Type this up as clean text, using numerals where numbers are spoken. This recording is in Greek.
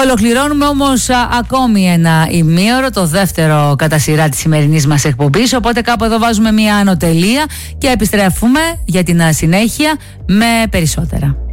Ολοκληρώνουμε όμως ακόμη ένα ημίωρο, το δεύτερο κατά σειρά της σημερινής μας εκπομπής, οπότε κάπου εδώ βάζουμε μια ανωτελεία και επιστρέφουμε για την συνέχεια με περισσότερα.